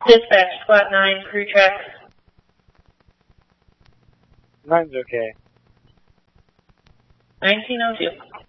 Dispatch, flat 9, crew check. 9's okay. 1902.